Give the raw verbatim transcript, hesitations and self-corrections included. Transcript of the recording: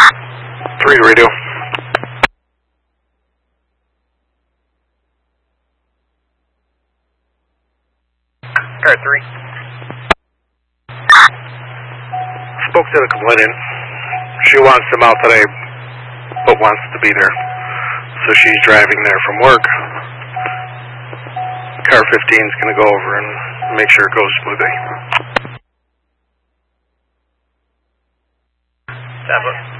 Three radio. Car three. Spoke to the complainant. She wants him out today, but wants to be there. So she's driving there from work. Car fifteen is going to go over and make sure it goes smoothly. Tablet.